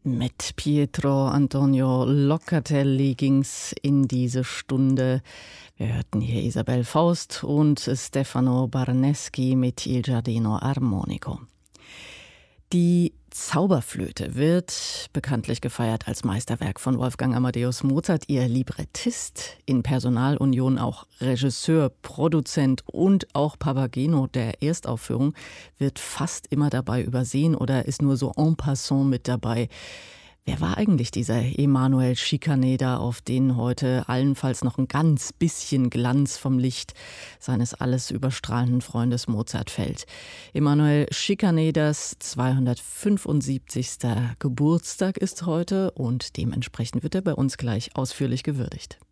Mit Pietro Antonio Locatelli ging's in diese Stunde. Wir hörten hier Isabel Faust und Stefano Barneschi mit Il Giardino Armonico. Die Zauberflöte wird bekanntlich gefeiert als Meisterwerk von Wolfgang Amadeus Mozart. Ihr Librettist, in Personalunion auch Regisseur, Produzent und auch Papageno der Erstaufführung, wird fast immer dabei übersehen oder ist nur so en passant mit dabei. Wer war eigentlich dieser Emanuel Schikaneder, auf den heute allenfalls noch ein ganz bisschen Glanz vom Licht seines alles überstrahlenden Freundes Mozart fällt? Emanuel Schikaneders 275. Geburtstag ist heute und dementsprechend wird er bei uns gleich ausführlich gewürdigt.